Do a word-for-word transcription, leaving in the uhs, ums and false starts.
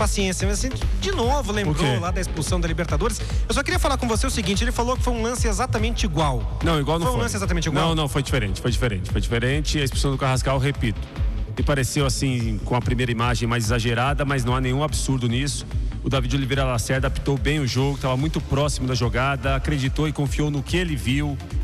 paciência, mas assim, de novo lembrou lá da expulsão da Libertadores. Eu só queria falar com você o seguinte, ele falou que foi um lance exatamente igual. Não, igual não foi. Foi um lance exatamente igual? Não, não, foi diferente, foi diferente, foi diferente. A expulsão do Carrascal, repito, me pareceu assim, com a primeira imagem mais exagerada, mas não há nenhum absurdo nisso. O David Oliveira Lacerda apitou bem o jogo, estava muito próximo da jogada, acreditou e confiou no que ele viu.